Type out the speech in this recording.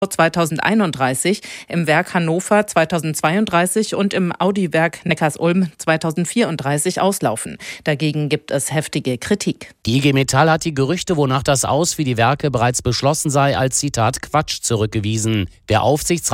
2031, im Werk Hannover 2032 und im Audi-Werk Neckarsulm 2034 auslaufen. Dagegen gibt es heftige Kritik. Die IG Metall hat die Gerüchte, wonach das Aus wie die Werke bereits beschlossen sei, als Zitat Quatsch zurückgewiesen. Der Aufsichtsrat